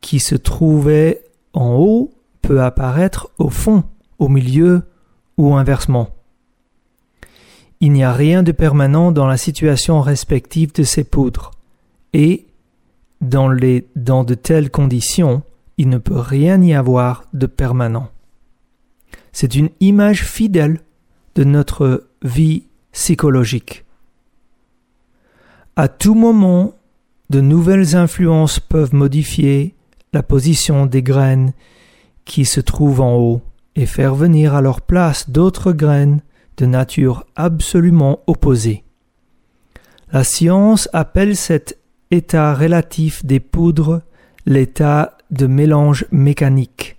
qui se trouvait en haut peut apparaître au fond, au milieu ou inversement. Il n'y a rien de permanent dans la situation respective de ces poudres, et dans de telles conditions, il ne peut rien y avoir de permanent. C'est une image fidèle de notre vie psychologique. À tout moment, de nouvelles influences peuvent modifier la position des graines qui se trouvent en haut et faire venir à leur place d'autres graines de nature absolument opposée. La science appelle cet état relatif des poudres l'état de mélange mécanique.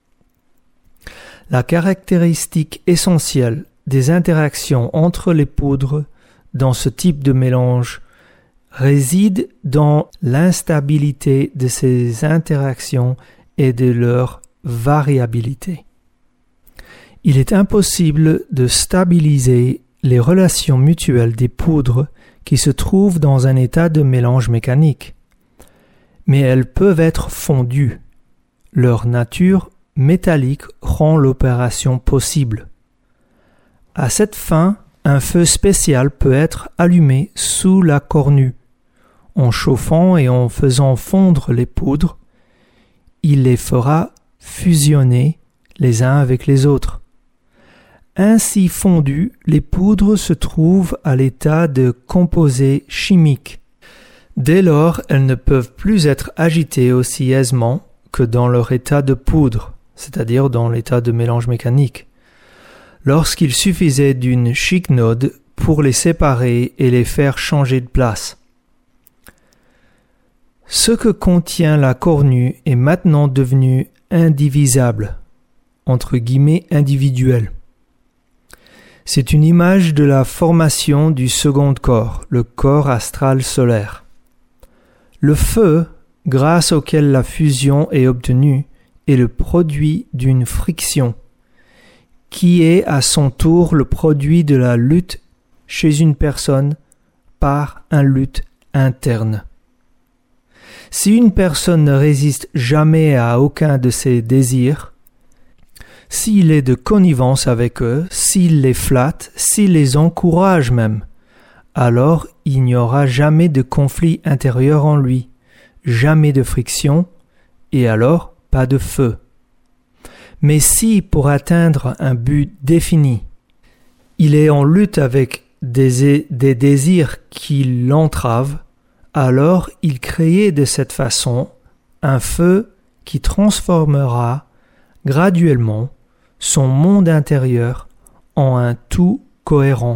La caractéristique essentielle des interactions entre les poudres dans ce type de mélange réside dans l'instabilité de ces interactions et de leur variabilité. Il est impossible de stabiliser les relations mutuelles des poudres qui se trouvent dans un état de mélange mécanique, mais elles peuvent être fondues. Leur nature métallique rend l'opération possible. À cette fin, un feu spécial peut être allumé sous la cornue. En chauffant et en faisant fondre les poudres, il les fera fusionner les uns avec les autres. Ainsi fondues, les poudres se trouvent à l'état de composés chimiques. Dès lors, elles ne peuvent plus être agitées aussi aisément que dans leur état de poudre, c'est-à-dire dans l'état de mélange mécanique. Lorsqu'il suffisait d'une chiquenaude pour les séparer et les faire changer de place. Ce que contient la cornue est maintenant devenu indivisable, entre guillemets individuel. C'est une image de la formation du second corps, le corps astral solaire. Le feu, grâce auquel la fusion est obtenue, est le produit d'une friction, qui est à son tour le produit de la lutte chez une personne par un lutte interne. Si une personne ne résiste jamais à aucun de ses désirs, s'il est de connivence avec eux, s'il les flatte, s'il les encourage même, alors il n'y aura jamais de conflit intérieur en lui, jamais de friction, et alors pas de feu. Mais si, pour atteindre un but défini, il est en lutte avec des désirs qui l'entravent, alors il crée de cette façon un feu qui transformera graduellement son monde intérieur en un tout cohérent.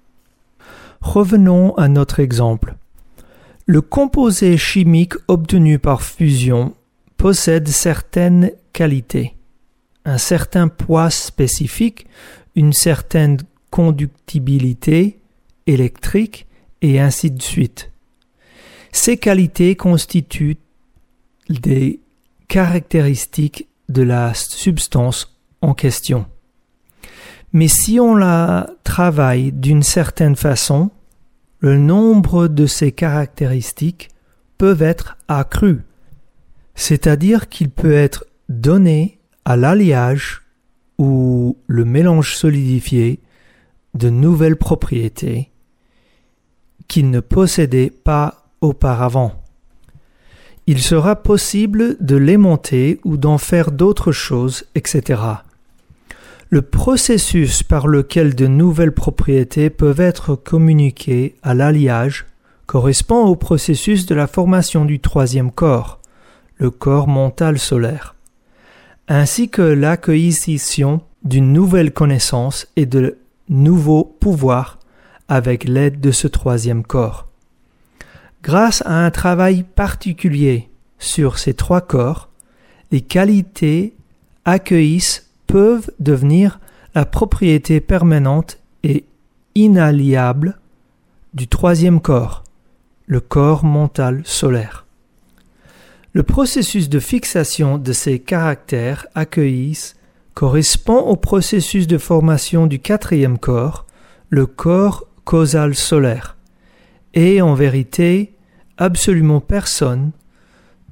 Revenons à notre exemple. Le composé chimique obtenu par fusion possède certaines qualités, un certain poids spécifique, une certaine conductibilité électrique et ainsi de suite. Ces qualités constituent des caractéristiques de la substance en question. Mais si on la travaille d'une certaine façon, le nombre de ces caractéristiques peut être accru, c'est-à-dire qu'il peut être donné à l'alliage ou le mélange solidifié de nouvelles propriétés qu'il ne possédait pas auparavant. Il sera possible de l'aimanter ou d'en faire d'autres choses, etc. Le processus par lequel de nouvelles propriétés peuvent être communiquées à l'alliage correspond au processus de la formation du troisième corps, le corps mental solaire, ainsi que l'acquisition d'une nouvelle connaissance et de nouveaux pouvoirs avec l'aide de ce troisième corps. Grâce à un travail particulier sur ces trois corps, les qualités accueillies peuvent devenir la propriété permanente et inalliable du troisième corps, le corps mental solaire. Le processus de fixation de ces caractères accueillis correspond au processus de formation du quatrième corps, le corps causal solaire, et en vérité, absolument personne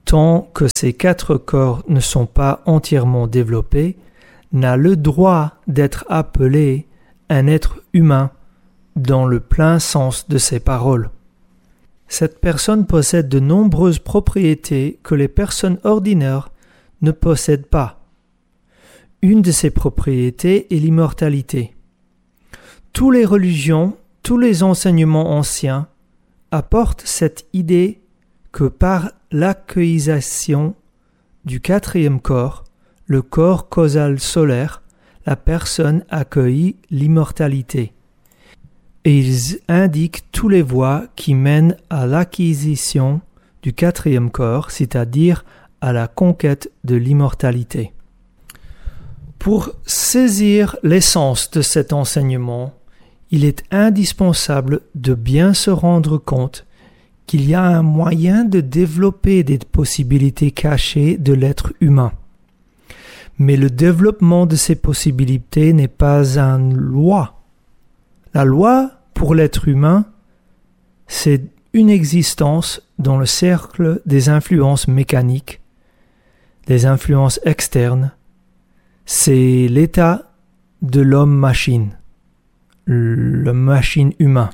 tant que ces 4 corps ne sont pas entièrement développés, n'a le droit d'être appelé un être humain dans le plein sens de ces paroles. Cette personne possède de nombreuses propriétés que les personnes ordinaires ne possèdent pas. Une de ces propriétés est l'immortalité. Toutes les religions, tous les enseignements anciens apportent cette idée que par l'accueillissation du 4e corps, le corps causal solaire, la personne accueille l'immortalité. Et ils indiquent toutes les voies qui mènent à l'acquisition du 4e corps, c'est-à-dire à la conquête de l'immortalité. Pour saisir l'essence de cet enseignement, il est indispensable de bien se rendre compte qu'il y a un moyen de développer des possibilités cachées de l'être humain. Mais le développement de ces possibilités n'est pas une loi. La loi pour l'être humain, c'est une existence dans le cercle des influences mécaniques, des influences externes. C'est l'état de l'homme-machine, le machine humain.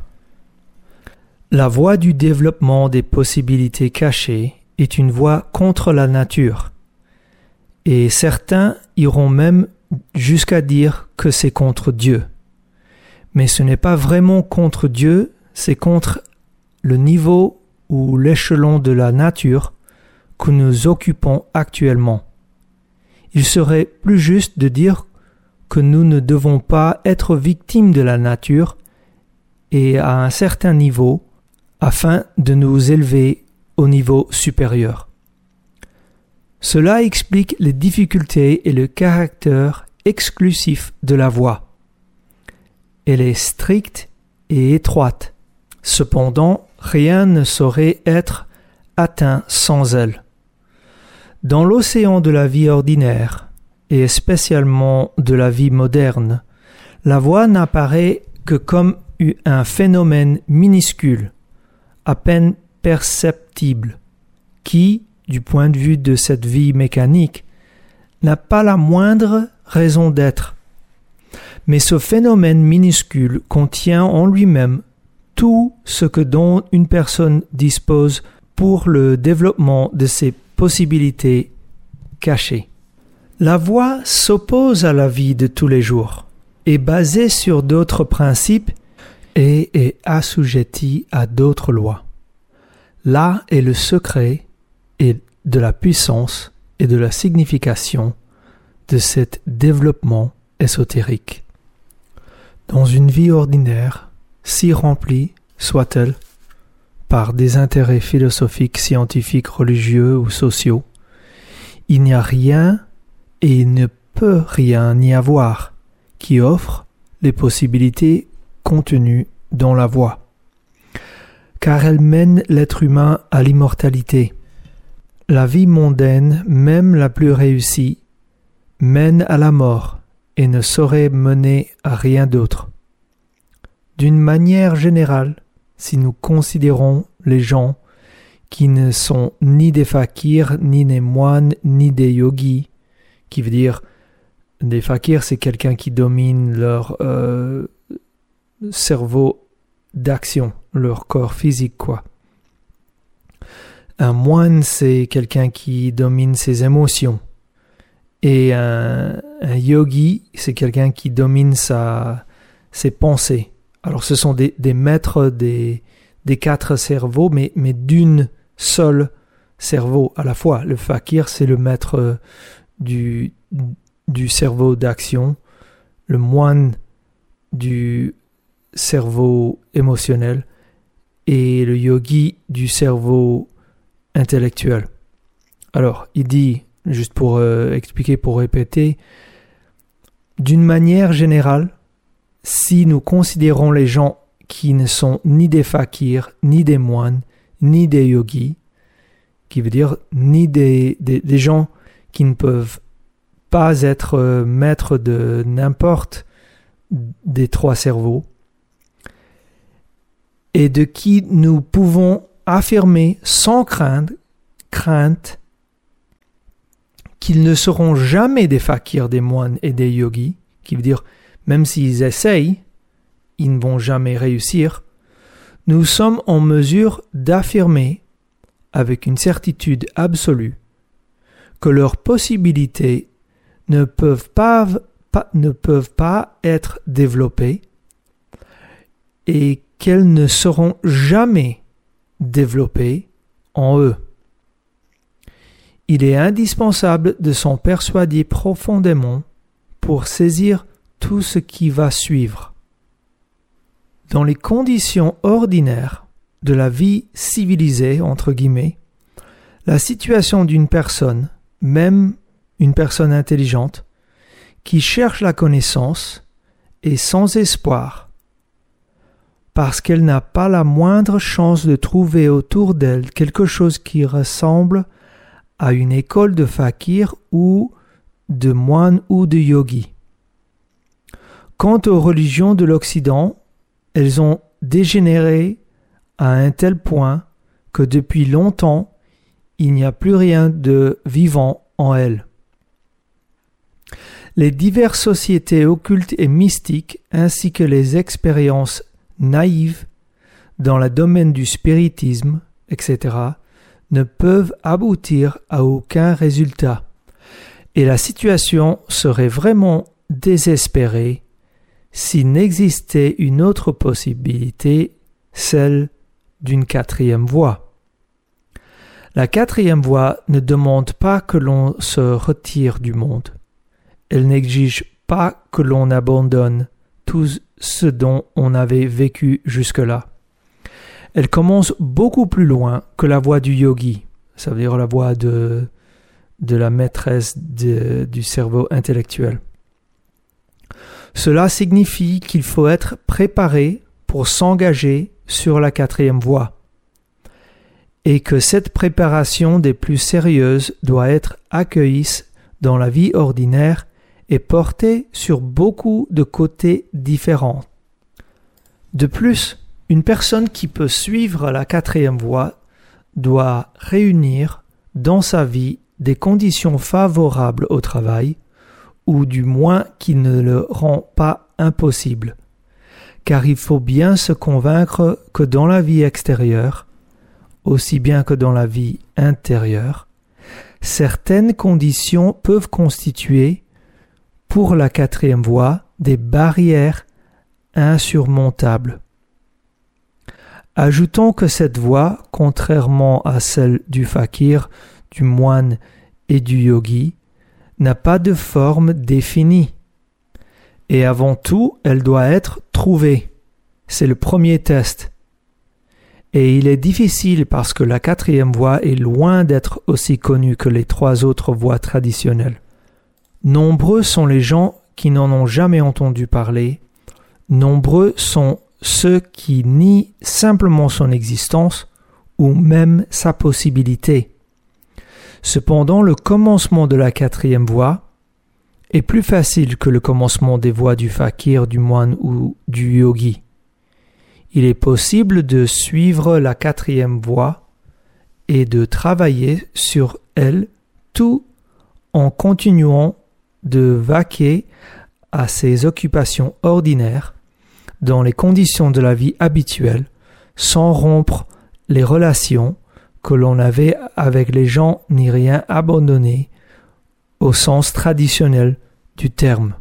La voie du développement des possibilités cachées est une voie contre la nature. Et certains iront même jusqu'à dire que c'est contre Dieu. Mais ce n'est pas vraiment contre Dieu, c'est contre le niveau ou l'échelon de la nature que nous occupons actuellement. Il serait plus juste de dire que nous ne devons pas être victimes de la nature et à un certain niveau afin de nous élever au niveau supérieur. Cela explique les difficultés et le caractère exclusif de la voie. Elle est stricte et étroite. Cependant, rien ne saurait être atteint sans elle. Dans l'océan de la vie ordinaire, et spécialement de la vie moderne, la voie n'apparaît que comme un phénomène minuscule, à peine perceptible, qui, du point de vue de cette vie mécanique, n'a pas la moindre raison d'être. Mais ce phénomène minuscule contient en lui-même tout ce que dont une personne dispose pour le développement de ses possibilités cachées. La voie s'oppose à la vie de tous les jours, est basée sur d'autres principes et est assujettie à d'autres lois. Là est le secret et de la puissance et de la signification de cet développement ésotérique. Dans une vie ordinaire, si remplie soit-elle par des intérêts philosophiques, scientifiques, religieux ou sociaux, il n'y a rien et il ne peut rien y avoir qui offre les possibilités contenues dans la voie, car elle mène l'être humain à l'immortalité. La vie mondaine, même la plus réussie, mène à la mort et ne saurait mener à rien d'autre. D'une manière générale, si nous considérons les gens qui ne sont ni des fakirs, ni des moines, ni des yogis, qui veut dire des fakirs, c'est quelqu'un qui domine leur cerveau d'action, leur corps physique, quoi. Un moine, c'est quelqu'un qui domine ses émotions. Et un yogi, c'est quelqu'un qui domine ses pensées. Alors ce sont des maîtres des 4 cerveaux, mais d'une seule cerveau à la fois. Le fakir, c'est le maître du cerveau d'action, le moine du cerveau émotionnel et le yogi du cerveau intellectuel. Alors, il dit, juste pour expliquer, pour répéter, d'une manière générale, si nous considérons les gens qui ne sont ni des fakirs, ni des moines, ni des yogis, qui veut dire ni des gens qui ne peuvent pas être maîtres de n'importe des 3 cerveaux, et de qui nous pouvons affirmer sans crainte qu'ils ne seront jamais des fakirs, des moines et des yogis, qui veut dire, même s'ils essayent, ils ne vont jamais réussir, nous sommes en mesure d'affirmer, avec une certitude absolue, que leurs possibilités ne peuvent pas être développées et qu'elles ne seront jamais développées en eux. Il est indispensable de s'en persuader profondément pour saisir tout ce qui va suivre. Dans les conditions ordinaires de la vie civilisée, entre guillemets, la situation d'une personne, même une personne intelligente, qui cherche la connaissance est sans espoir, parce qu'elle n'a pas la moindre chance de trouver autour d'elle quelque chose qui ressemble à une école de fakir ou de moines ou de yogis. Quant aux religions de l'Occident, elles ont dégénéré à un tel point que depuis longtemps, il n'y a plus rien de vivant en elles. Les diverses sociétés occultes et mystiques ainsi que les expériences naïves dans le domaine du spiritisme, etc., ne peuvent aboutir à aucun résultat. Et la situation serait vraiment désespérée s'il n'existait une autre possibilité, celle d'une quatrième voie. La quatrième voie ne demande pas que l'on se retire du monde. Elle n'exige pas que l'on abandonne tout ce dont on avait vécu jusque-là. Elle commence beaucoup plus loin que la voie du yogi, ça veut dire la voie de la maîtresse du cerveau intellectuel. Cela signifie qu'il faut être préparé pour s'engager sur la quatrième voie, et que cette préparation des plus sérieuses doit être accueillie dans la vie ordinaire et portée sur beaucoup de côtés différents. De plus, une personne qui peut suivre la quatrième voie doit réunir dans sa vie des conditions favorables au travail, ou du moins qui ne le rend pas impossible. Car il faut bien se convaincre que dans la vie extérieure, aussi bien que dans la vie intérieure, certaines conditions peuvent constituer, pour la quatrième voie, des barrières insurmontables. Ajoutons que cette voie, contrairement à celle du fakir, du moine et du yogi, n'a pas de forme définie. Et avant tout, elle doit être trouvée. C'est le premier test. Et il est difficile parce que la quatrième voie est loin d'être aussi connue que les trois autres voies traditionnelles. Nombreux sont les gens qui n'en ont jamais entendu parler. Nombreux sont ceux qui nient simplement son existence ou même sa possibilité. Cependant, le commencement de la quatrième voie est plus facile que le commencement des voies du fakir, du moine ou du yogi. Il est possible de suivre la quatrième voie et de travailler sur elle tout en continuant de vaquer à ses occupations ordinaires dans les conditions de la vie habituelle, sans rompre les relations que l'on avait avec les gens ni rien abandonner au sens traditionnel du terme.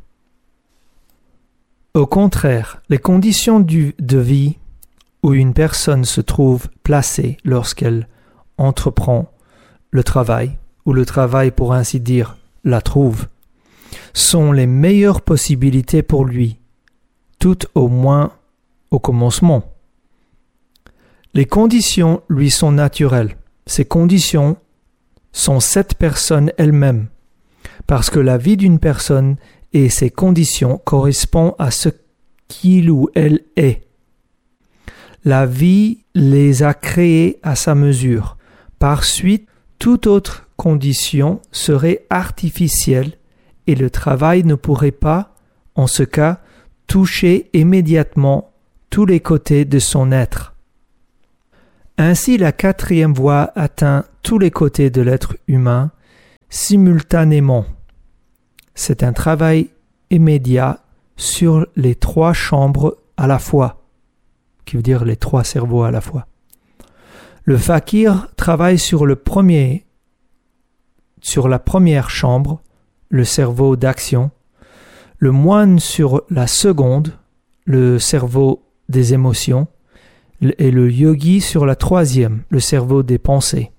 Au contraire, les conditions de vie où une personne se trouve placée lorsqu'elle entreprend le travail, ou le travail pour ainsi dire la trouve, sont les meilleures possibilités pour lui, tout au moins au commencement. Les conditions lui sont naturelles. Ces conditions sont cette personne elle-même, parce que la vie d'une personne et ses conditions correspondent à ce qu'il ou elle est. La vie les a créées à sa mesure. Par suite, toute autre condition serait artificielle et le travail ne pourrait pas, en ce cas, toucher immédiatement tous les côtés de son être. Ainsi, la quatrième voie atteint tous les côtés de l'être humain simultanément. C'est un travail immédiat sur les 3 chambres à la fois, qui veut dire les 3 cerveaux à la fois. Le fakir travaille sur la première chambre, le cerveau d'action, le moine sur la seconde, le cerveau des émotions, et le yogi sur la troisième, le cerveau des pensées.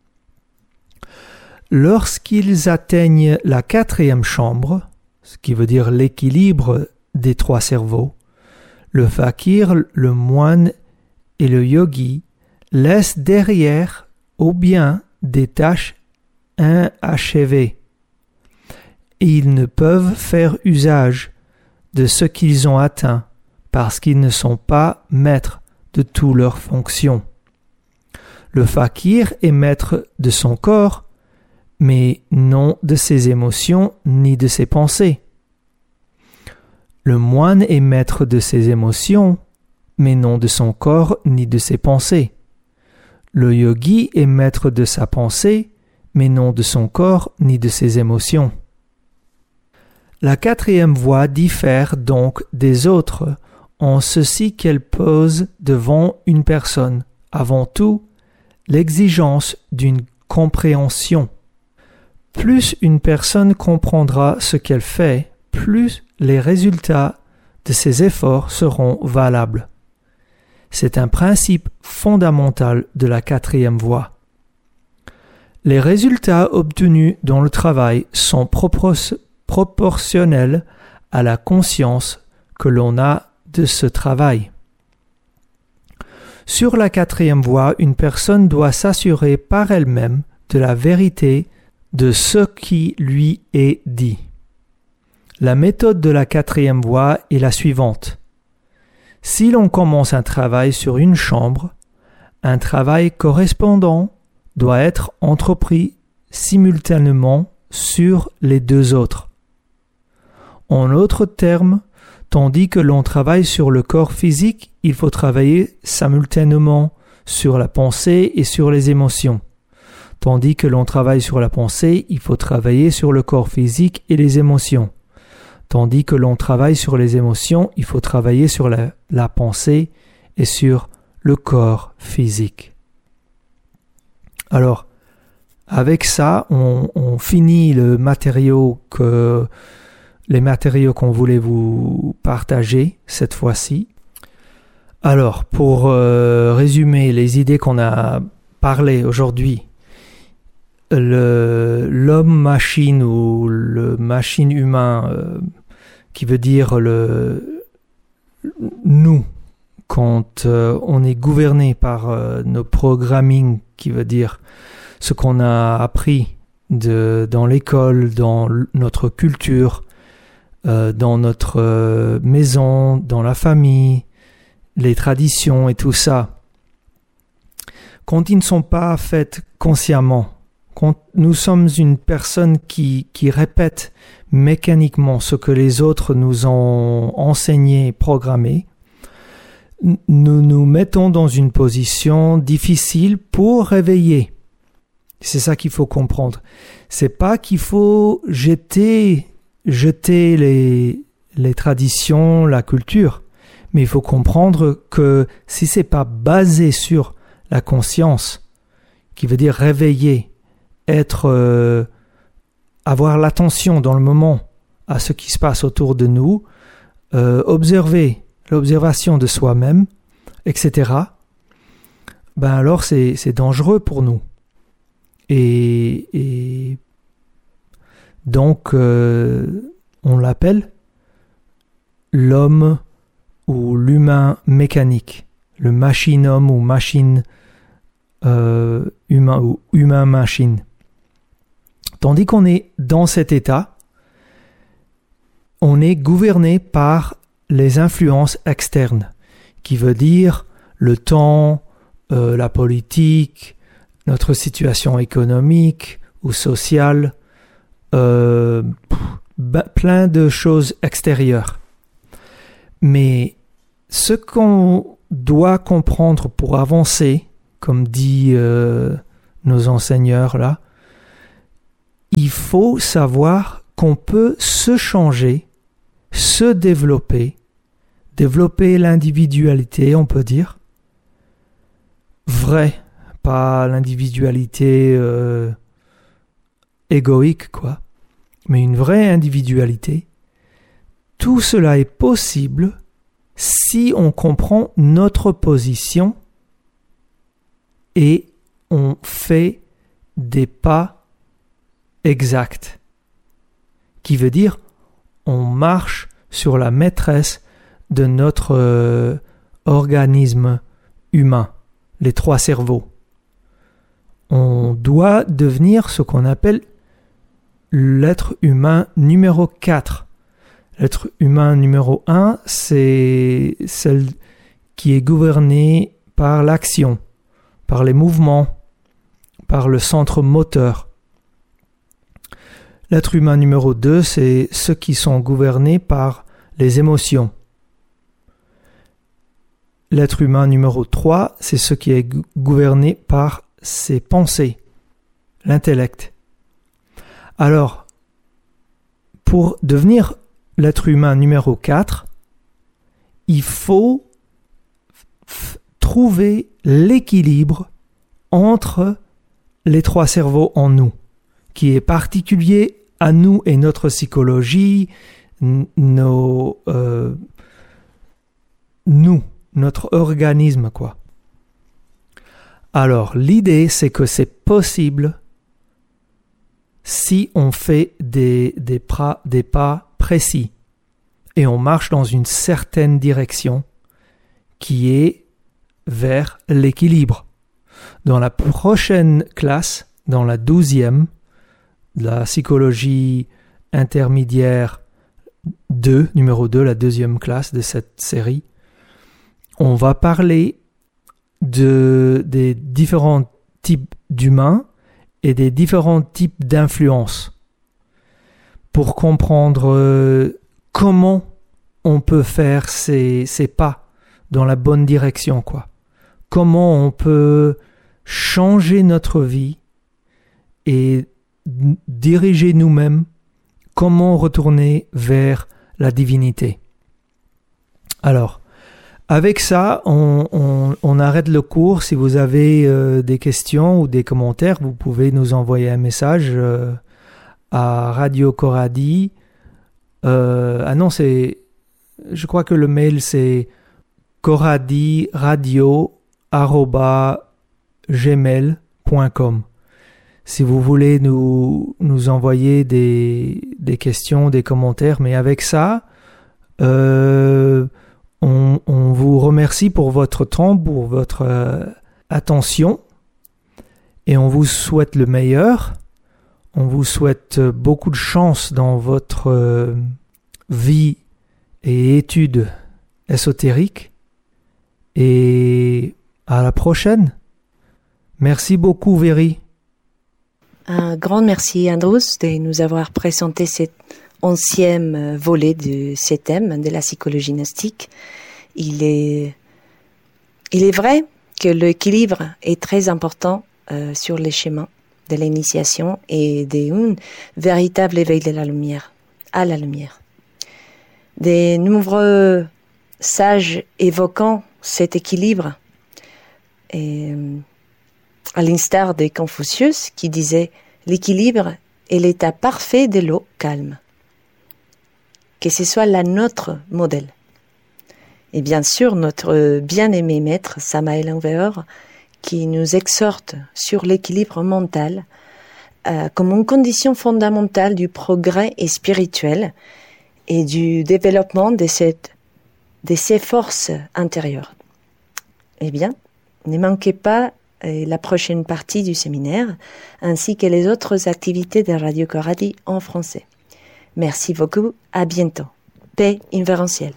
Lorsqu'ils atteignent la 4e chambre, ce qui veut dire l'équilibre des 3 cerveaux, le fakir, le moine et le yogi laissent derrière ou bien des tâches inachevées. Et ils ne peuvent faire usage de ce qu'ils ont atteint parce qu'ils ne sont pas maîtres de toutes leurs fonctions. Le fakir est maître de son corps, mais non de ses émotions ni de ses pensées. Le moine est maître de ses émotions, mais non de son corps ni de ses pensées. Le yogi est maître de sa pensée, mais non de son corps ni de ses émotions. La 4e voie diffère donc des autres en ceci qu'elle pose devant une personne, avant tout, l'exigence d'une compréhension. Plus une personne comprendra ce qu'elle fait, plus les résultats de ses efforts seront valables. C'est un principe fondamental de la 4e voie. Les résultats obtenus dans le travail sont proportionnels à la conscience que l'on a de ce travail. Sur la 4e voie, une personne doit s'assurer par elle-même de la vérité de ce qui lui est dit. La méthode de la 4e voie est la suivante. Si l'on commence un travail sur une chambre, un travail correspondant doit être entrepris simultanément sur les 2 autres. En d'autres termes, tandis que l'on travaille sur le corps physique, il faut travailler simultanément sur la pensée et sur les émotions. Tandis que l'on travaille sur la pensée, il faut travailler sur le corps physique et les émotions. Tandis que l'on travaille sur les émotions, il faut travailler sur la pensée et sur le corps physique. Alors, avec ça, on finit les matériaux qu'on voulait vous partager cette fois-ci. Alors, pour résumer les idées qu'on a parlé aujourd'hui, l'homme-machine ou le machine-humain, qui veut dire nous, quand on est gouverné par nos programming, qui veut dire ce qu'on a appris dans l'école, dans notre culture, dans notre maison, dans la famille, les traditions et tout ça, quand ils ne sont pas faits consciemment, quand nous sommes une personne qui répète mécaniquement ce que les autres nous ont enseigné, programmé, nous nous mettons dans une position difficile pour réveiller. C'est ça qu'il faut comprendre. C'est pas qu'il faut jeter les traditions, la culture, mais il faut comprendre que si c'est pas basé sur la conscience, qui veut dire réveiller, avoir l'attention dans le moment à ce qui se passe autour de nous, observer l'observation de soi-même, etc., ben alors c'est dangereux pour nous. Et donc, on l'appelle l'homme ou l'humain mécanique, le machine-homme ou machine humain ou humain-machine. Tandis qu'on est dans cet état, on est gouverné par les influences externes, qui veut dire le temps, la politique, notre situation économique ou sociale, plein de choses extérieures. Mais ce qu'on doit comprendre pour avancer, comme dit nos enseigneurs là, il il faut savoir qu'on peut se changer, se développer l'individualité, on peut dire, vraie, pas l'individualité égoïque, quoi, mais une vraie individualité. Tout cela est possible si on comprend notre position et on fait des pas exacts, qui veut dire on marche sur la maîtresse de notre organisme humain, les 3 cerveaux. On doit devenir ce qu'on appelle l'être humain numéro 4. L'être humain numéro 1, c'est celle qui est gouvernée par l'action, par les mouvements, par le centre moteur. L'être humain numéro 2, c'est ceux qui sont gouvernés par les émotions. L'être humain numéro 3, c'est ce qui est gouverné par ses pensées, l'intellect. Alors, pour devenir l'être humain numéro 4, il faut trouver l'équilibre entre les 3 cerveaux en nous, qui est particulier à nous et notre psychologie, notre organisme, quoi. Alors, l'idée, c'est que c'est possible si on fait des pas précis et on marche dans une certaine direction qui est vers l'équilibre. Dans la prochaine classe, dans la 12e, de la psychologie intermédiaire 2, numéro 2, la 2e classe de cette série, on va parler des différents types d'humains et des différents types d'influences pour comprendre comment on peut faire ces pas dans la bonne direction, quoi. Comment on peut changer notre vie et diriger nous-mêmes, comment retourner vers la divinité. Alors, avec ça, on arrête le cours. Si vous avez des questions ou des commentaires, vous pouvez nous envoyer un message à Radio Coradi. Je crois que le mail c'est coradiradio@gmail.com. Si vous voulez nous envoyer des questions, des commentaires, mais avec ça, on vous remercie pour votre temps, pour votre attention, et on vous souhaite le meilleur. On vous souhaite beaucoup de chance dans votre vie et études ésotériques, et à la prochaine. Merci beaucoup, Véry. Un grand merci, Andrus, de nous avoir présenté cet 11e volet de ce thème de la psychologie gnostique. Il est vrai que l'équilibre est très important sur les chemins de l'initiation et d'un véritable éveil de la lumière, à la lumière. De nombreux sages évoquant cet équilibre, et à l'instar de Confucius qui disait « L'équilibre est l'état parfait de l'eau calme ». Que ce soit là notre modèle. Et bien sûr, notre bien-aimé maître Samael Aun Weor, qui nous exhorte sur l'équilibre mental comme une condition fondamentale du progrès spirituel et du développement de ces forces intérieures. Eh bien, ne manquez pas la prochaine partie du séminaire, ainsi que les autres activités de Radio Coradi en français. Merci beaucoup, à bientôt. Paix invérencielle.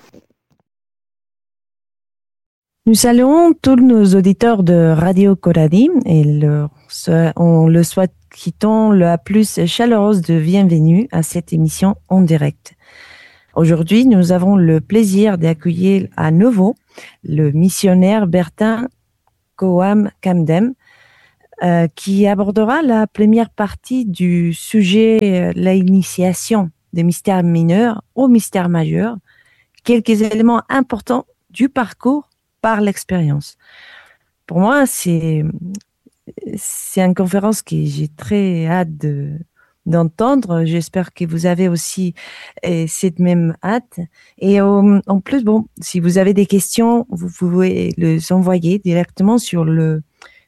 Nous saluons tous nos auditeurs de Radio Coradi et on le souhaitons la plus chaleureuse de bienvenue à cette émission en direct. Aujourd'hui, nous avons le plaisir d'accueillir à nouveau le missionnaire Bertin Coam Camdem, qui abordera la première partie du sujet, l'initiation des mystères mineurs au mystère majeur, quelques éléments importants du parcours par l'expérience. Pour moi, c'est une conférence que j'ai très hâte d'entendre. J'espère que vous avez aussi cette même hâte. Et en plus, bon, si vous avez des questions, vous pouvez les envoyer directement sur le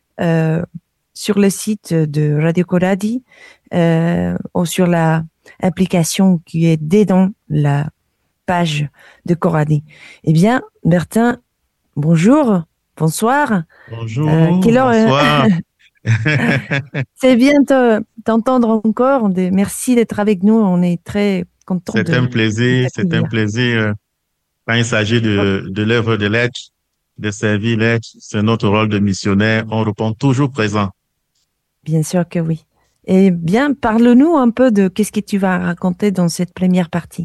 site de Radio Coradi ou sur la application qui est dedans la page de Coradi. Eh bien, Bertin, bonjour, bonsoir. Bonjour, Quelle heure bonsoir. C'est bien t'entendre encore. Merci d'être avec nous. On est très contents. C'est un plaisir. Quand il s'agit de l'œuvre de l'être, de servir l'être, c'est notre rôle de missionnaire. On répond toujours présent. Bien sûr que oui. Eh bien, parle-nous un peu de qu'est-ce que tu vas raconter dans cette première partie.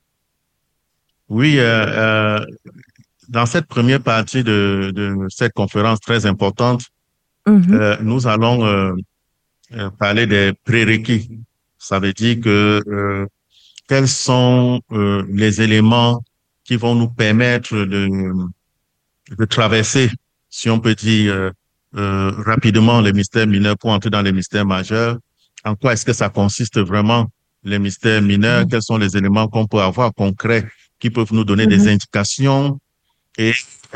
Oui, dans cette première partie de cette conférence très importante, nous allons parler des prérequis. Ça veut dire que quels sont les éléments qui vont nous permettre de traverser, si on peut dire rapidement, les mystères mineurs pour entrer dans les mystères majeurs. En quoi est-ce que ça consiste vraiment, les mystères mineurs? Quels sont les éléments qu'on peut avoir concrets qui peuvent nous donner des indications? Et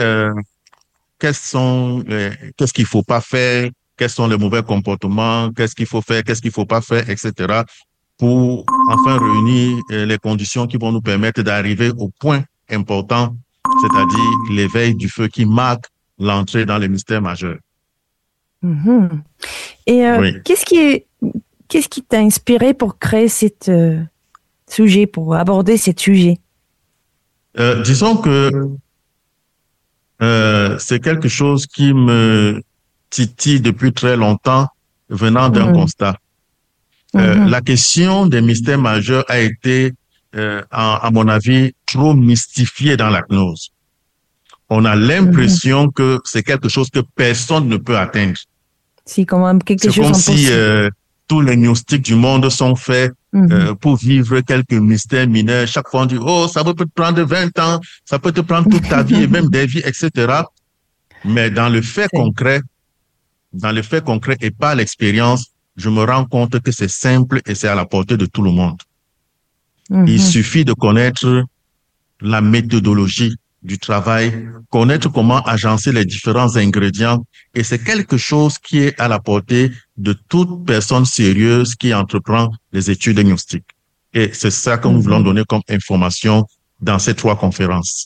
qu'est-ce qu'il faut pas faire? Quels sont les mauvais comportements? Qu'est-ce qu'il faut faire? Qu'est-ce qu'il faut pas faire? Etc. Pour enfin réunir les conditions qui vont nous permettre d'arriver au point important, c'est-à-dire l'éveil du feu qui marque l'entrée dans les mystères majeurs. Et Oui. qu'est-ce qui t'a inspiré pour créer cette sujet, pour aborder ce sujet? Disons que c'est quelque chose qui me titille depuis très longtemps, venant d'un constat. La question des mystères majeurs a été, à mon avis, trop mystifiée dans la gnose. On a l'impression que c'est quelque chose que personne ne peut atteindre. C'est quand même quelque chose impossible. C'est comme si tous les gnostiques du monde sont faits pour vivre quelques mystères mineurs. Chaque fois on dit, oh, ça peut te prendre 20 ans, ça peut te prendre toute ta vie et même des vies, etc. Mais dans le fait concret et par l'expérience, je me rends compte que c'est simple et c'est à la portée de tout le monde. Il suffit de connaître la méthodologie du travail, connaître comment agencer les différents ingrédients, et c'est quelque chose qui est à la portée de toute personne sérieuse qui entreprend les études gnostiques. Et c'est ça que nous voulons donner comme information dans ces 3 conférences.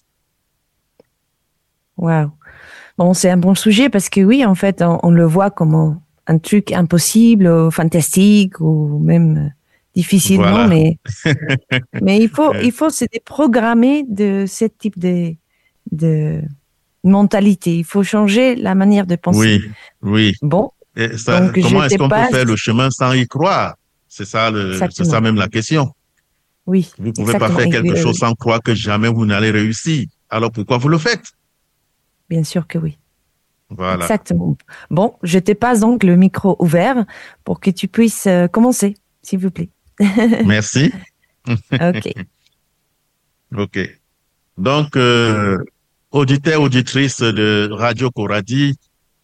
Wow. Bon, c'est un bon sujet parce que oui, en fait, on le voit comme un truc impossible, ou fantastique, ou même difficilement, Voilà. mais il faut se déprogrammer de ce type de mentalité. Il faut changer la manière de penser. Oui. Bon. Et ça, donc, comment est-ce qu'on peut faire le chemin sans y croire? C'est ça même la question. Oui. Vous ne pouvez pas faire quelque chose sans croire que jamais vous n'allez réussir. Alors pourquoi vous le faites? Bien sûr que oui. Voilà. Exactement. Bon, je te passe donc le micro ouvert pour que tu puisses commencer, s'il vous plaît. Merci. OK. Donc, auditeurs, auditrices de Radio Coradi,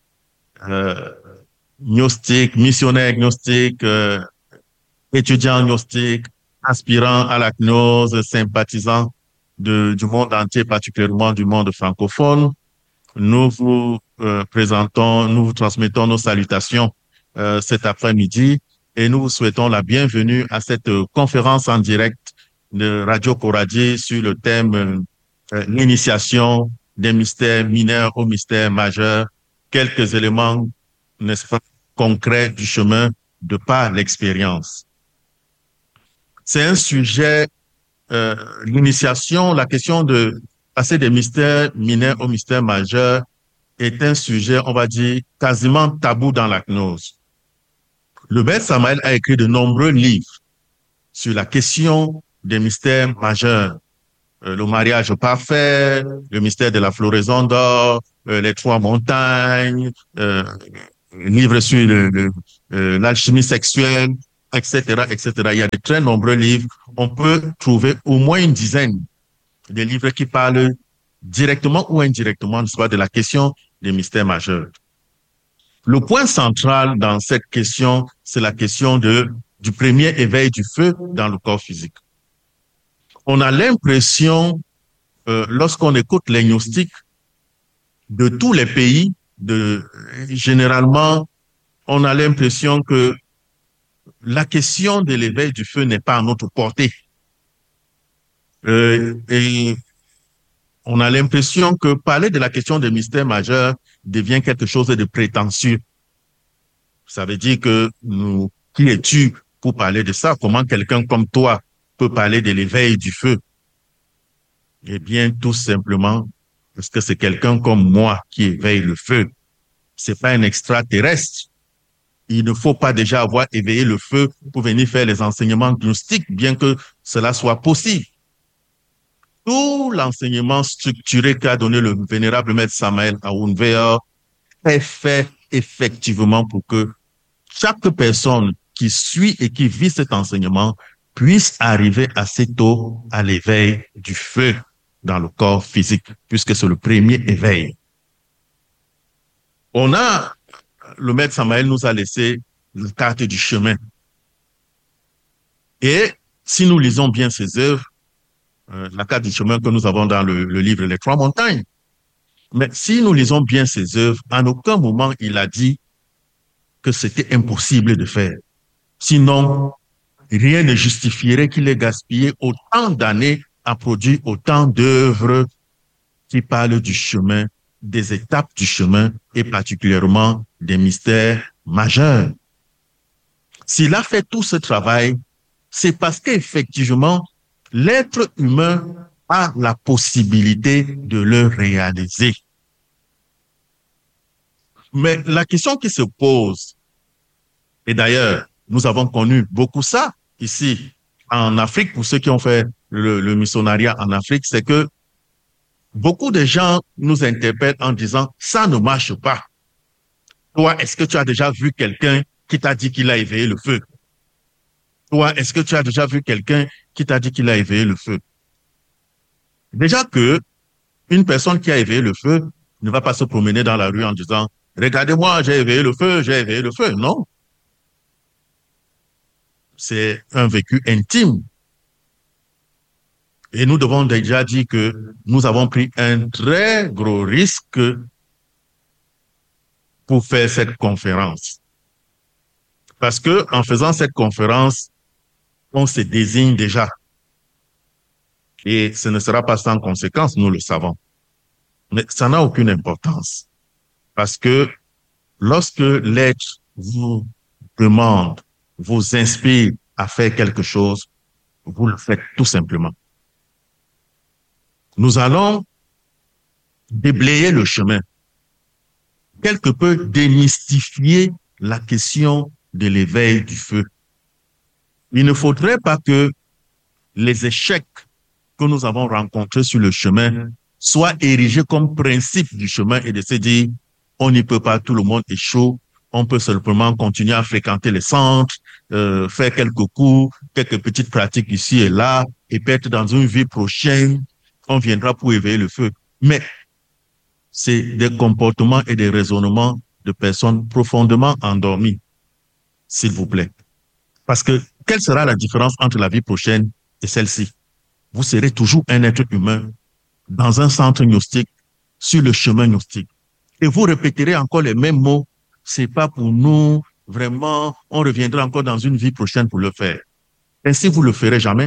gnostique, missionnaire gnostique, étudiant gnostique, aspirant à la gnose, sympathisant du monde entier, particulièrement du monde francophone, nous vous transmettons nos salutations cet après-midi et nous vous souhaitons la bienvenue à cette conférence en direct de Radio Coradi sur le thème l'initiation des mystères mineurs aux mystères majeurs, quelques éléments, n'est-ce pas, concrets du chemin de par l'expérience. C'est un sujet, l'initiation, la question de passer des mystères mineurs aux mystères majeurs est un sujet, on va dire, quasiment tabou dans la gnose. Le Beth Samael a écrit de nombreux livres sur la question des mystères majeurs. Le mariage parfait, le mystère de la floraison d'or, les 3 montagnes, livres sur l'alchimie sexuelle, etc., etc. Il y a de très nombreux livres. On peut trouver au moins une dizaine de livres qui parlent directement ou indirectement, soit de la question des mystères majeurs. Le point central dans cette question, c'est la question du premier éveil du feu dans le corps physique. On a l'impression, lorsqu'on écoute les gnostiques de tous les pays, généralement, on a l'impression que la question de l'éveil du feu n'est pas à notre portée. Et on a l'impression que parler de la question des mystères majeurs devient quelque chose de prétentieux. Ça veut dire que qui es-tu pour parler de ça? Comment quelqu'un comme toi peut parler de l'éveil du feu? Eh bien, tout simplement, parce que c'est quelqu'un comme moi qui éveille le feu. C'est pas un extraterrestre. Il ne faut pas déjà avoir éveillé le feu pour venir faire les enseignements gnostiques, bien que cela soit possible. Tout l'enseignement structuré qu'a donné le vénérable maître Samael Aounveor est fait effectivement pour que chaque personne qui suit et qui vit cet enseignement puisse arriver assez tôt à l'éveil du feu dans le corps physique, puisque c'est le premier éveil. Le maître Samael nous a laissé la carte du chemin. Et si nous lisons bien ses œuvres, la carte du chemin que nous avons dans le livre Les Trois Montagnes, mais si nous lisons bien ses œuvres, en aucun moment il a dit que c'était impossible de faire. Sinon, rien ne justifierait qu'il ait gaspillé autant d'années à produire autant d'œuvres qui parlent du chemin, des étapes du chemin et particulièrement des mystères majeurs. S'il a fait tout ce travail, c'est parce qu'effectivement, l'être humain a la possibilité de le réaliser. Mais la question qui se pose, et d'ailleurs, nous avons connu beaucoup ça ici en Afrique, pour ceux qui ont fait le missionnariat en Afrique, c'est que beaucoup de gens nous interpellent en disant « ça ne marche pas ». Toi, est-ce que tu as déjà vu quelqu'un qui t'a dit qu'il a éveillé le feu? Toi, est-ce que tu as déjà vu quelqu'un qui t'a dit qu'il a éveillé le feu? Déjà que une personne qui a éveillé le feu ne va pas se promener dans la rue en disant « regardez-moi, j'ai éveillé le feu, j'ai éveillé le feu ». Non. C'est un vécu intime. Et nous devons déjà dire que nous avons pris un très gros risque pour faire cette conférence. Parce que en faisant cette conférence, on se désigne déjà. Et ce ne sera pas sans conséquence, nous le savons. Mais ça n'a aucune importance. Parce que lorsque l'être vous demande, vous inspire à faire quelque chose, vous le faites tout simplement. Nous allons déblayer le chemin, quelque peu démystifier la question de l'éveil du feu. Il ne faudrait pas que les échecs que nous avons rencontrés sur le chemin soient érigés comme principe du chemin et de se dire on n'y peut pas, tout le monde est chaud, on peut simplement continuer à fréquenter les centres, faire quelques cours, quelques petites pratiques ici et là, et peut-être dans une vie prochaine, on viendra pour éveiller le feu. Mais c'est des comportements et des raisonnements de personnes profondément endormies, s'il vous plaît. Parce que quelle sera la différence entre la vie prochaine et celle-ci? Vous serez toujours un être humain dans un centre gnostique, sur le chemin gnostique. Et vous répéterez encore les mêmes mots. C'est pas pour nous, vraiment, on reviendra encore dans une vie prochaine pour le faire. Ainsi, vous le ferez jamais.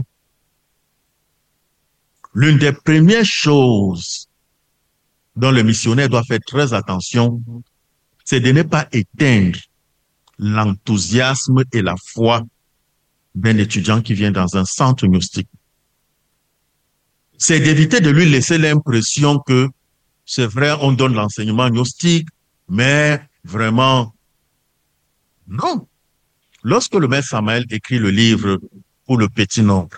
L'une des premières choses dont le missionnaire doit faire très attention, c'est de ne pas éteindre l'enthousiasme et la foi d'un étudiant qui vient dans un centre gnostique. C'est d'éviter de lui laisser l'impression que c'est vrai, on donne l'enseignement gnostique, mais vraiment, non. Lorsque le maître Samael écrit le livre pour le petit nombre,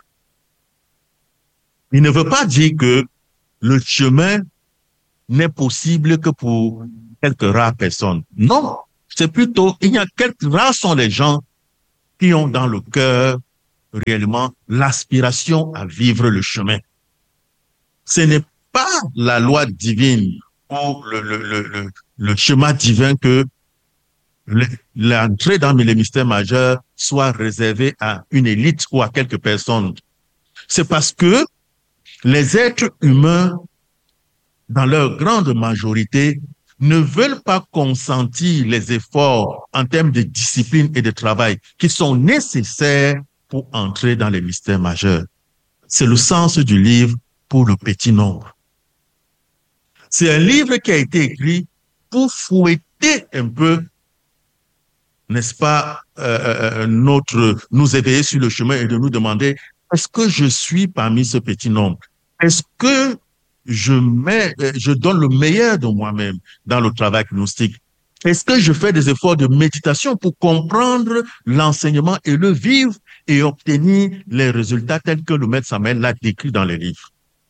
il ne veut pas dire que le chemin n'est possible que pour quelques rares personnes. Non, C'est plutôt, il y a quelques rares sont les gens qui ont dans le cœur réellement l'aspiration à vivre le chemin. Ce n'est pas la loi divine ou le schéma divin que l'entrée dans les mystères majeurs soit réservée à une élite ou à quelques personnes. C'est parce que les êtres humains, dans leur grande majorité, ne veulent pas consentir les efforts en termes de discipline et de travail qui sont nécessaires pour entrer dans les mystères majeurs. C'est le sens du livre pour le petit nombre. C'est un livre qui a été écrit pour fouetter un peu, n'est-ce pas, nous éveiller sur le chemin et de nous demander, est-ce que je suis parmi ce petit nombre? Est-ce que je donne le meilleur de moi-même dans le travail gnostique? Est-ce que je fais des efforts de méditation pour comprendre l'enseignement et le vivre et obtenir les résultats tels que le maître Samael l'a décrit dans les livres?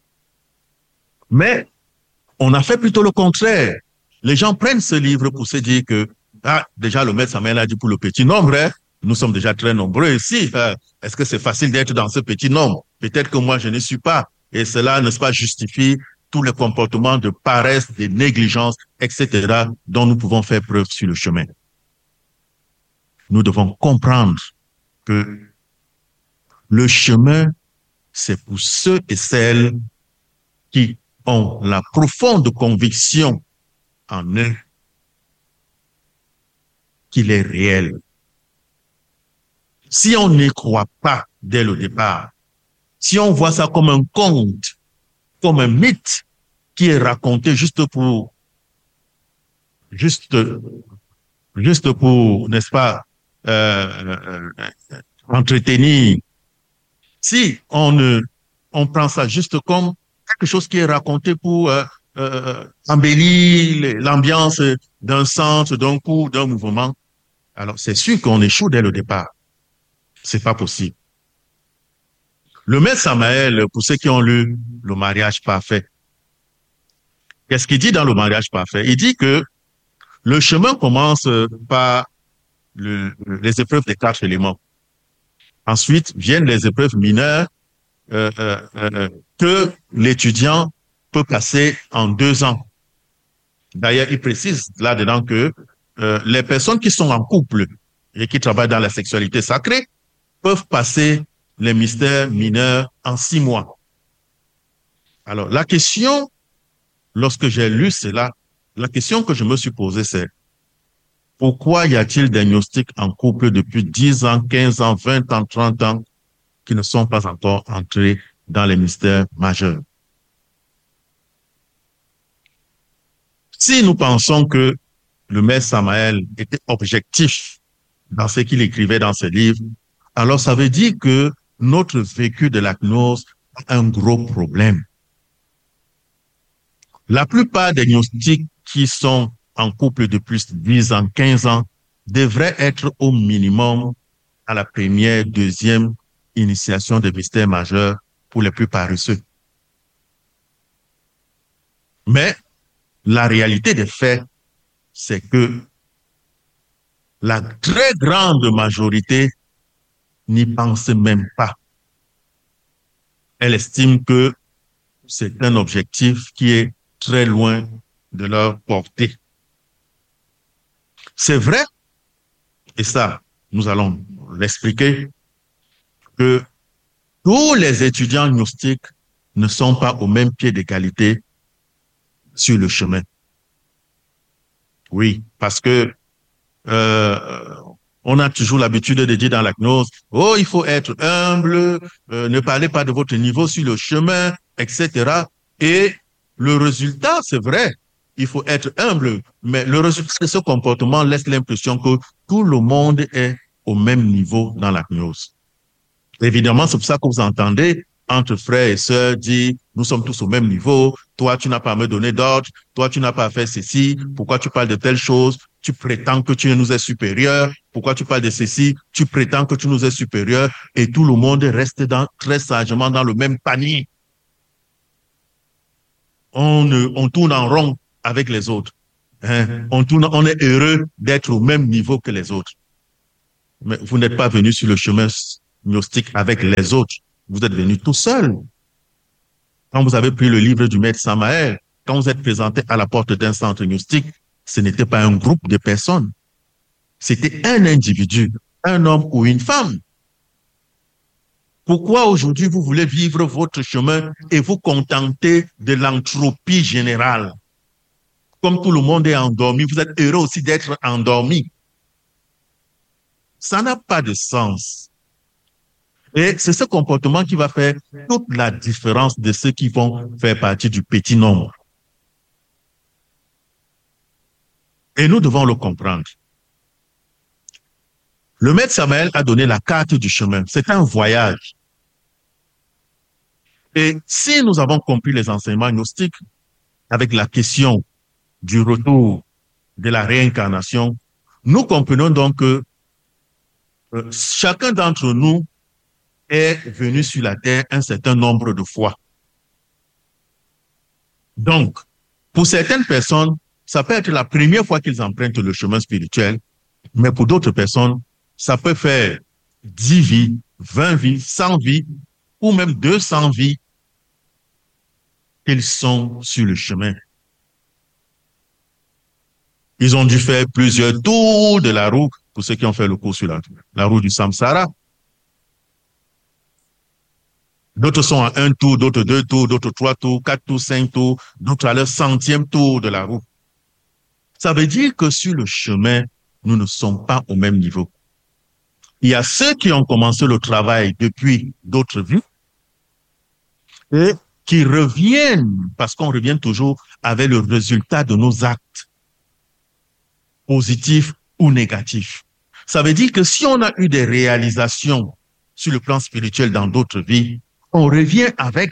Mais on a fait plutôt le contraire. Les gens prennent ce livre pour se dire que, déjà le maître Samael a dit pour le petit nombre, hein, nous sommes déjà très nombreux ici. Est-ce que c'est facile d'être dans ce petit nombre? Peut-être que moi je ne suis pas. Et cela, n'est-ce pas, justifie tous les comportements de paresse, de négligence, etc., dont nous pouvons faire preuve sur le chemin. Nous devons comprendre que le chemin, c'est pour ceux et celles qui ont la profonde conviction en eux qu'il est réel. Si on n'y croit pas dès le départ, si on voit ça comme un conte, comme un mythe qui est raconté juste pour, n'est-ce pas, entretenir. Si on prend ça juste comme quelque chose qui est raconté pour embellir l'ambiance d'un centre, d'un cours, d'un mouvement, alors c'est sûr qu'on échoue dès le départ. C'est pas possible. Le maître Samael, pour ceux qui ont lu Le mariage parfait, qu'est-ce qu'il dit dans Le mariage parfait? Il dit que le chemin commence par les épreuves des 4 éléments. Ensuite viennent les épreuves mineures que l'étudiant peut passer en 2 ans. D'ailleurs, il précise là-dedans que les personnes qui sont en couple et qui travaillent dans la sexualité sacrée peuvent passer les mystères mineurs en 6 mois. Alors, la question, lorsque j'ai lu cela, la question que je me suis posée, c'est pourquoi y a-t-il des gnostiques en couple depuis 10 ans, 15 ans, 20 ans, 30 ans qui ne sont pas encore entrés dans les mystères majeurs? Si nous pensons que le maître Samael était objectif dans ce qu'il écrivait dans ses livres, alors ça veut dire que notre vécu de la gnose a un gros problème. La plupart des gnostiques qui sont en couple de plus de 10 ans, 15 ans, devraient être au minimum à la première, deuxième initiation des mystères majeurs pour les plus paresseux. Mais la réalité des faits, c'est que la très grande majorité n'y pense même pas. Elle estime que c'est un objectif qui est très loin de leur portée. C'est vrai, et ça, nous allons l'expliquer, que tous les étudiants gnostiques ne sont pas au même pied d'égalité sur le chemin. Oui, parce que on a toujours l'habitude de dire dans la gnose, oh, il faut être humble, ne parlez pas de votre niveau sur le chemin, etc. Et le résultat, c'est vrai, il faut être humble, mais le résultat de ce comportement laisse l'impression que tout le monde est au même niveau dans la gnose. Évidemment, c'est pour ça que vous entendez entre frères et sœurs dire, nous sommes tous au même niveau, toi tu n'as pas à me donner d'ordre, toi tu n'as pas à faire ceci, pourquoi tu parles de telle chose, tu prétends que tu nous es supérieur, pourquoi tu parles de ceci, tu prétends que tu nous es supérieur, et tout le monde reste très sagement dans le même panier. On tourne en rond avec les autres. On est heureux d'être au même niveau que les autres. Mais vous n'êtes pas venu sur le chemin gnostique avec les autres. Vous êtes venu tout seul. Quand vous avez pris le livre du maître Samael, quand vous êtes présenté à la porte d'un centre gnostique, ce n'était pas un groupe de personnes. C'était un individu, un homme ou une femme. Pourquoi aujourd'hui vous voulez vivre votre chemin et vous contenter de l'entropie générale? Comme tout le monde est endormi, vous êtes heureux aussi d'être endormi. Ça n'a pas de sens. Et c'est ce comportement qui va faire toute la différence de ceux qui vont faire partie du petit nombre. Et nous devons le comprendre. Le maître Samael a donné la carte du chemin. C'est un voyage. Et si nous avons compris les enseignements gnostiques avec la question du retour de la réincarnation, nous comprenons donc que chacun d'entre nous est venu sur la terre un certain nombre de fois. Donc, pour certaines personnes, ça peut être la première fois qu'ils empruntent le chemin spirituel, mais pour d'autres personnes, ça peut faire 10 vies, 20 vies, 100 vies, ou même 200 vies qu'ils sont sur le chemin. Ils ont dû faire plusieurs tours de la roue, pour ceux qui ont fait le cours sur la roue du Samsara. D'autres sont à 1 tour, d'autres 2 tours, d'autres 3 tours, 4 tours, 5 tours, d'autres à leur 100e tour de la roue. Ça veut dire que sur le chemin, nous ne sommes pas au même niveau. Il y a ceux qui ont commencé le travail depuis d'autres vies et qui reviennent, parce qu'on revient toujours avec le résultat de nos actes, positifs ou négatifs. Ça veut dire que si on a eu des réalisations sur le plan spirituel dans d'autres vies, on revient avec.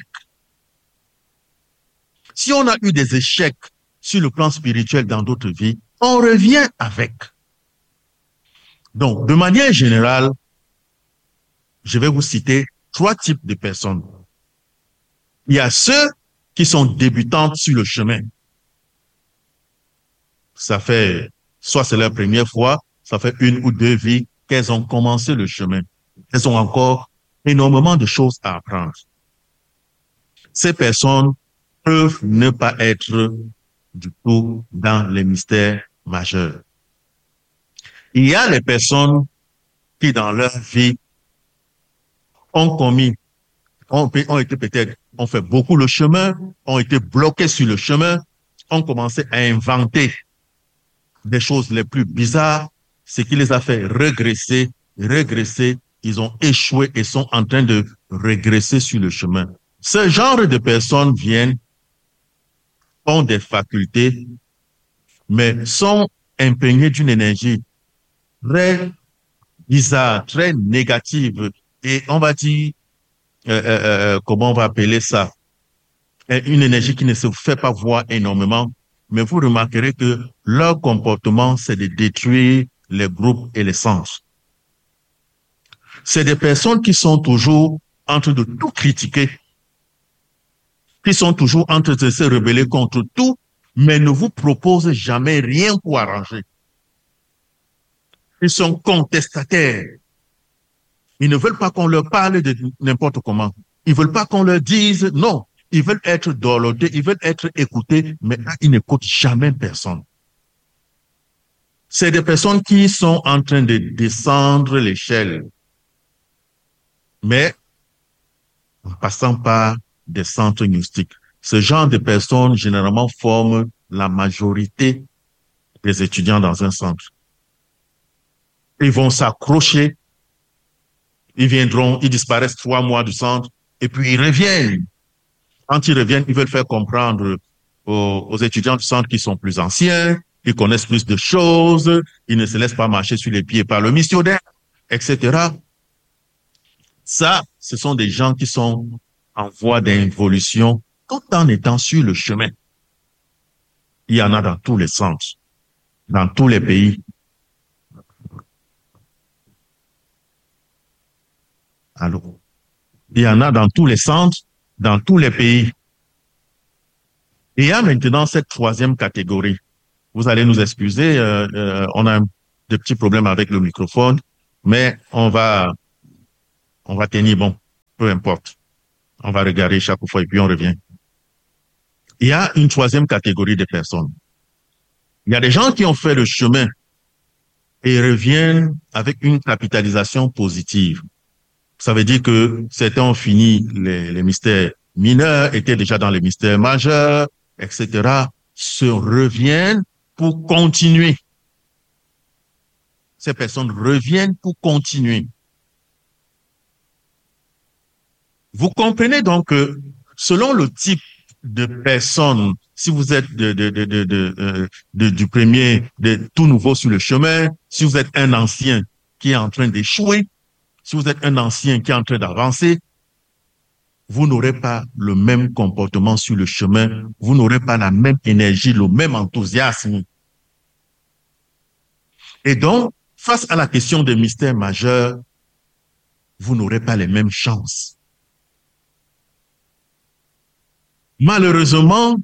Si on a eu des échecs sur le plan spirituel dans d'autres vies, on revient avec. Donc, de manière générale, je vais vous citer 3 types de personnes. Il y a ceux qui sont débutantes sur le chemin. Ça fait, soit c'est leur première fois, ça fait 1 ou 2 vies qu'elles ont commencé le chemin. Elles ont encore énormément de choses à apprendre. Ces personnes peuvent ne pas être du tout dans les mystères majeurs. Il y a les personnes qui, dans leur vie, ont été peut-être, ont fait beaucoup le chemin, ont été bloqués sur le chemin, ont commencé à inventer des choses les plus bizarres, ce qui les a fait régresser, ils ont échoué et sont en train de régresser sur le chemin. Ce genre de personnes viennent, ont des facultés, mais sont imprégnées d'une énergie très bizarre, très négative, et on va dire, comment on va appeler ça, une énergie qui ne se fait pas voir énormément, mais vous remarquerez que leur comportement, c'est de détruire les groupes et les sens. C'est des personnes qui sont toujours en train de tout critiquer, qui sont toujours en train de se rebeller contre tout, mais ne vous proposent jamais rien pour arranger. Ils sont contestataires. Ils ne veulent pas qu'on leur parle de n'importe comment. Ils veulent pas qu'on leur dise non. Ils veulent être dorlotés, ils veulent être écoutés, mais ils n'écoutent jamais personne. C'est des personnes qui sont en train de descendre l'échelle, mais en passant par des centres gnostiques. Ce genre de personnes, généralement, forment la majorité des étudiants dans un centre. Ils vont s'accrocher, ils viendront, ils disparaissent 3 mois du centre, et puis ils reviennent. Quand ils reviennent, ils veulent faire comprendre aux étudiants du centre qui sont plus anciens, ils connaissent plus de choses, ils ne se laissent pas marcher sur les pieds par le missionnaire, etc. Ça, ce sont des gens qui sont en voie d'évolution tout en étant sur le chemin. Il y en a dans tous les centres, dans tous les pays. Allô? Il y en a dans tous les centres, dans tous les pays. Il y a maintenant cette 3e catégorie. Vous allez nous excuser, on a des petits problèmes avec le microphone, mais on va tenir bon, peu importe. On va regarder chaque fois et puis on revient. Il y a une troisième catégorie de personnes. Il y a des gens qui ont fait le chemin et reviennent avec une capitalisation positive. Ça veut dire que certains ont fini les mystères mineurs, étaient déjà dans les mystères majeurs, etc., se reviennent pour continuer. Ces personnes reviennent pour continuer. Vous comprenez donc que selon le type de personne, si vous êtes du premier, de tout nouveau sur le chemin, si vous êtes un ancien qui est en train d'échouer, si vous êtes un ancien qui est en train d'avancer, vous n'aurez pas le même comportement sur le chemin, vous n'aurez pas la même énergie, le même enthousiasme. Et donc, face à la question des mystères majeurs, vous n'aurez pas les mêmes chances. Malheureusement,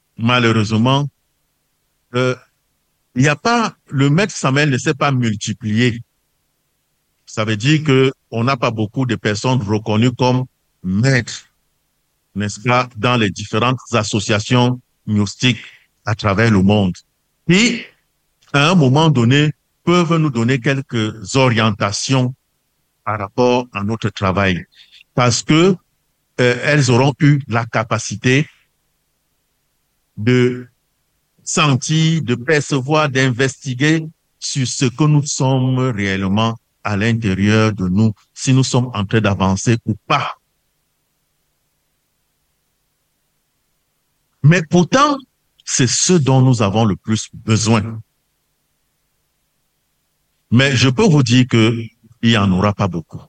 il n'y a pas, le maître Samuel ne s'est pas multiplié. Ça veut dire que on n'a pas beaucoup de personnes reconnues comme maîtres, n'est-ce pas, dans les différentes associations gnostiques à travers le monde. Et, à un moment donné, peuvent nous donner quelques orientations par rapport à notre travail. Parce que elles auront eu la capacité de sentir, de percevoir, d'investiguer sur ce que nous sommes réellement à l'intérieur de nous, si nous sommes en train d'avancer ou pas. Mais pourtant, c'est ce dont nous avons le plus besoin. Mais je peux vous dire qu'il n'y en aura pas beaucoup.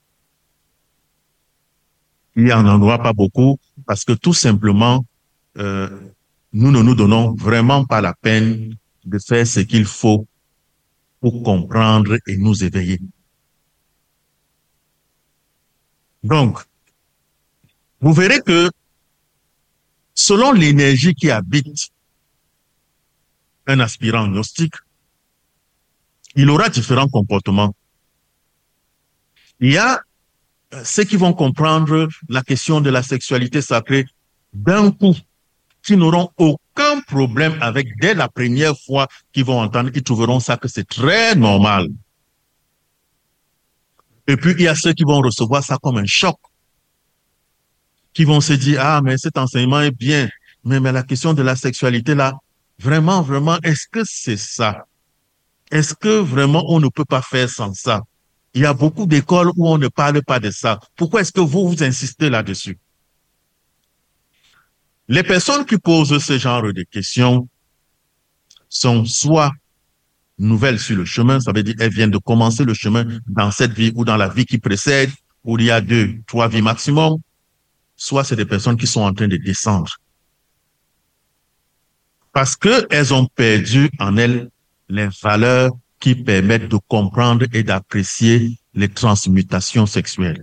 Il n'y en aura pas beaucoup parce que tout simplement, nous ne nous donnons vraiment pas la peine de faire ce qu'il faut pour comprendre et nous éveiller. Donc, vous verrez que selon l'énergie qui habite un aspirant gnostique, il aura différents comportements. Il y a ceux qui vont comprendre la question de la sexualité sacrée d'un coup, qui n'auront aucun problème avec, dès la première fois qu'ils vont entendre, ils trouveront ça que c'est très normal. Et puis, il y a ceux qui vont recevoir ça comme un choc, qui vont se dire, ah, mais cet enseignement est bien, mais la question de la sexualité, là, vraiment, est-ce que c'est ça? Est-ce que vraiment on ne peut pas faire sans ça? Il y a beaucoup d'écoles où on ne parle pas de ça. Pourquoi est-ce que vous insistez là-dessus? Les personnes qui posent ce genre de questions sont soit nouvelles sur le chemin, ça veut dire elles viennent de commencer le chemin dans cette vie ou dans la vie qui précède, où il y a 2, 3 vies maximum, soit c'est des personnes qui sont en train de descendre. Parce qu'elles ont perdu en elles les valeurs qui permettent de comprendre et d'apprécier les transmutations sexuelles.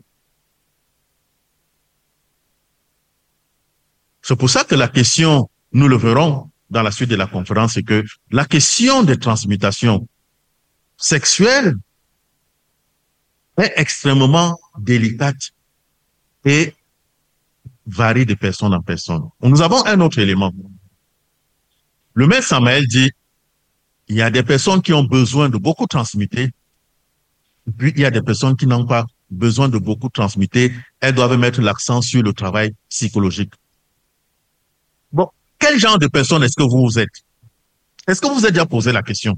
C'est pour ça que la question, nous le verrons dans la suite de la conférence, c'est que la question des transmutations sexuelles est extrêmement délicate et varie de personne en personne. Nous avons un autre élément. Le maître Samuel dit, il y a des personnes qui ont besoin de beaucoup transmuter, puis il y a des personnes qui n'ont pas besoin de beaucoup transmuter. Elles doivent mettre l'accent sur le travail psychologique. Bon, quel genre de personne est-ce que vous êtes? Est-ce que vous vous êtes déjà posé la question?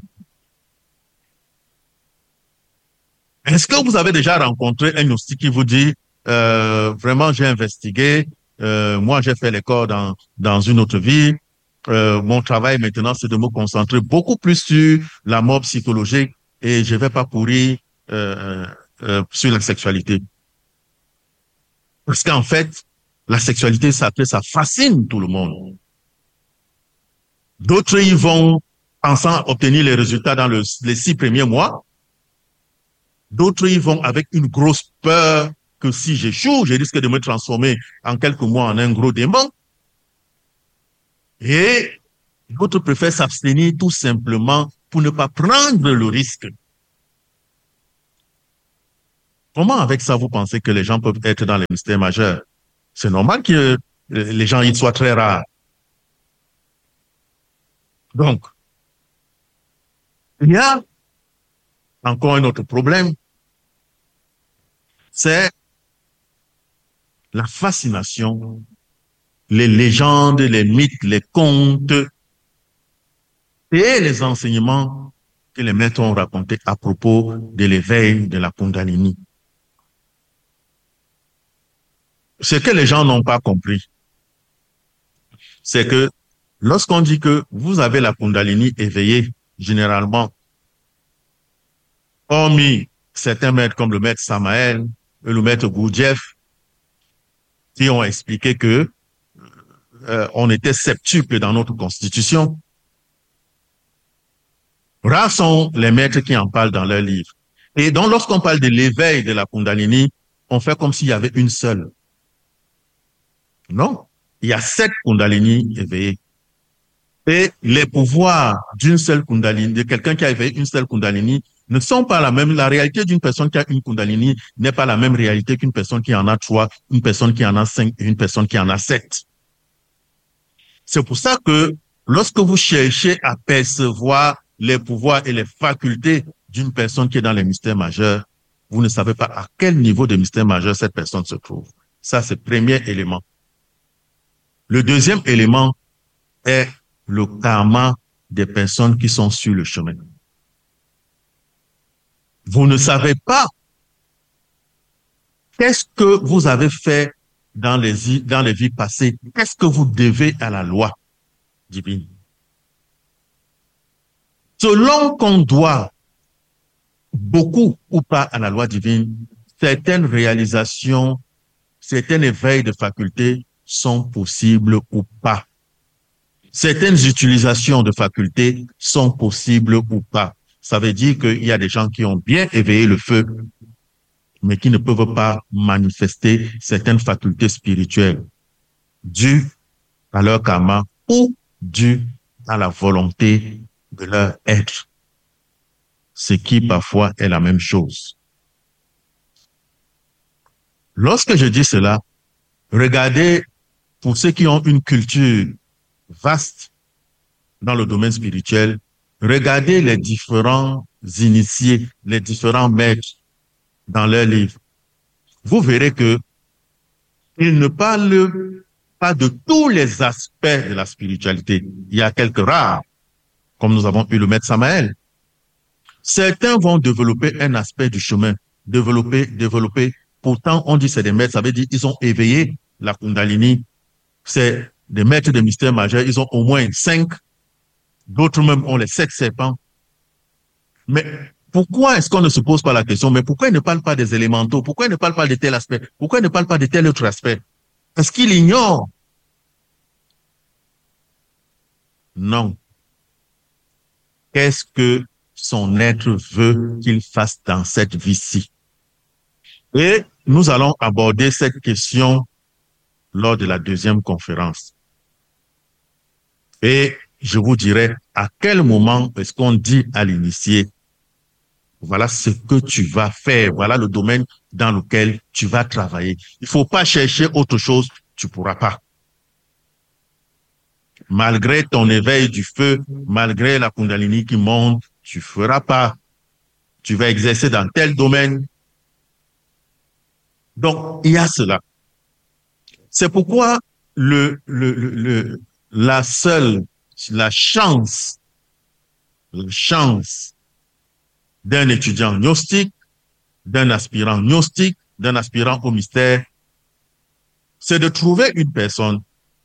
Est-ce que vous avez déjà rencontré un gnostique qui vous dit, vraiment j'ai investigué, moi j'ai fait l'école dans une autre vie, mon travail maintenant c'est de me concentrer beaucoup plus sur la mort psychologique et je vais pas courir sur la sexualité. Parce qu'en fait, la sexualité sacrée, ça fascine tout le monde. D'autres y vont pensant obtenir les résultats dans les 6 premiers mois. D'autres y vont avec une grosse peur que si j'échoue, je risque de me transformer en quelques mois en un gros démon. Et D'autres préfèrent s'abstenir tout simplement pour ne pas prendre le risque. Comment avec ça vous pensez que les gens peuvent être dans les mystères majeurs? C'est normal que les gens y soient très rares. Donc, il y a encore un autre problème, c'est la fascination, les légendes, les mythes, les contes et les enseignements que les maîtres ont racontés à propos de l'éveil de la Kundalini. Ce que les gens n'ont pas compris, c'est que lorsqu'on dit que vous avez la Kundalini éveillée, généralement, hormis certains maîtres comme le maître Samael et le maître Gurdjieff, qui ont expliqué que on était septuple dans notre constitution, rares sont les maîtres qui en parlent dans leurs livres. Et donc, lorsqu'on parle de l'éveil de la Kundalini, on fait comme s'il y avait une seule. Non, il y a 7 Kundalini éveillées. Et les pouvoirs d'une seule Kundalini, de quelqu'un qui a éveillé une seule Kundalini, ne sont pas la même. La réalité d'une personne qui a une Kundalini n'est pas la même réalité qu'une personne qui en a 3, une personne qui en a 5 et une personne qui en a 7. C'est pour ça que lorsque vous cherchez à percevoir les pouvoirs et les facultés d'une personne qui est dans les mystères majeurs, vous ne savez pas à quel niveau de mystère majeur cette personne se trouve. Ça, c'est le premier élément. Le deuxième élément est le karma des personnes qui sont sur le chemin. Vous ne savez pas qu'est-ce que vous avez fait dans les vies passées. Qu'est-ce que vous devez à la loi divine? Selon qu'on doit beaucoup ou pas à la loi divine, certaines réalisations, certains éveils de facultés sont possibles ou pas. Certaines utilisations de facultés sont possibles ou pas. Ça veut dire qu'il y a des gens qui ont bien éveillé le feu, mais qui ne peuvent pas manifester certaines facultés spirituelles dues à leur karma ou dues à la volonté de leur être. Ce qui parfois est la même chose. Lorsque je dis cela, regardez, pour ceux qui ont une culture vaste dans le domaine spirituel, regardez les différents initiés, les différents maîtres dans leurs livres. Vous verrez que ils ne parlent pas de tous les aspects de la spiritualité. Il y a quelques rares, comme nous avons eu le maître Samael. Certains vont développer un aspect du chemin, développer. Pourtant, on dit c'est des maîtres, ça veut dire ils ont éveillé la Kundalini. C'est des maîtres de mystère majeur, ils ont au moins 5. D'autres même ont les 7 serpents. Mais pourquoi est-ce qu'on ne se pose pas la question, mais pourquoi ils ne parlent pas des élémentaux? Pourquoi ils ne parlent pas de tel aspect? Pourquoi ils ne parlent pas de tel autre aspect? Est-ce qu'ils ignorent? Non. Qu'est-ce que son être veut qu'il fasse dans cette vie-ci? Et nous allons aborder cette question lors de la deuxième conférence. Et je vous dirai à quel moment est-ce qu'on dit à l'initié, voilà ce que tu vas faire, voilà le domaine dans lequel tu vas travailler. Il ne faut pas chercher autre chose, tu ne pourras pas. Malgré ton éveil du feu, malgré la Kundalini qui monte, tu ne feras pas. Tu vas exercer dans tel domaine. Donc, il y a cela. C'est pourquoi la chance d'un étudiant gnostique, d'un aspirant gnostique, d'un aspirant au mystère, c'est de trouver une personne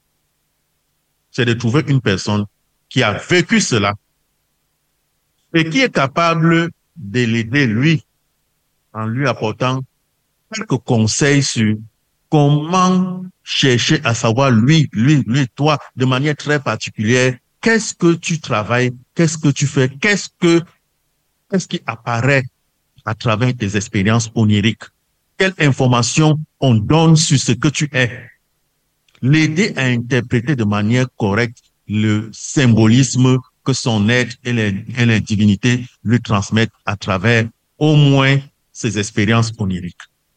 qui a vécu cela et qui est capable de l'aider lui en lui apportant quelques conseils sur comment chercher à savoir lui, toi, de manière très particulière, qu'est-ce que tu travailles, qu'est-ce que tu fais, qu'est-ce qui apparaît à travers tes expériences oniriques, quelle information on donne sur ce que tu es. L'aider à interpréter de manière correcte le symbolisme que son être et la divinité lui transmettent à travers au moins ses expériences oniriques.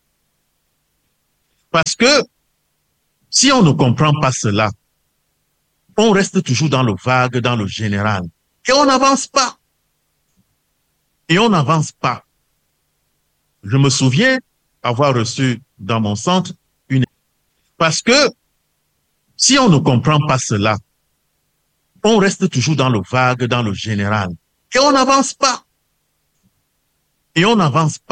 Parce que si on ne comprend pas cela, on reste toujours dans le vague, dans le général. Et on n'avance pas. Et on n'avance pas. Je me souviens avoir reçu dans mon centre une... Parce que si on ne comprend pas cela, on reste toujours dans le vague, dans le général. Et on n'avance pas. Et on n'avance pas.